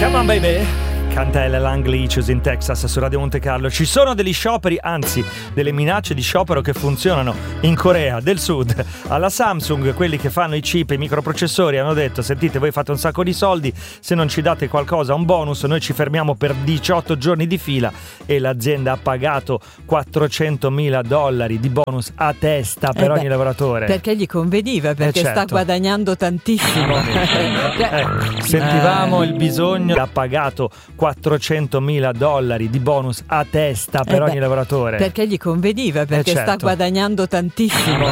Come on baby, canta Ella Langley, in Texas su Radio Monte Carlo. Ci sono degli scioperi, anzi delle minacce di sciopero che funzionano in Corea del Sud. Alla Samsung, quelli che fanno i chip e i microprocessori, hanno detto: sentite, voi fate un sacco di soldi, se non ci date qualcosa, un bonus, noi ci fermiamo per 18 giorni di fila. E l'azienda ha pagato $400.000 di bonus a testa per ogni lavoratore. Perché gli conveniva, perché certo, sta guadagnando tantissimo. Ecco, sentivamo il bisogno. Ha pagato $400.000 di bonus a testa per ogni lavoratore. Perché gli conveniva, perché certo, sta guadagnando tantissimo.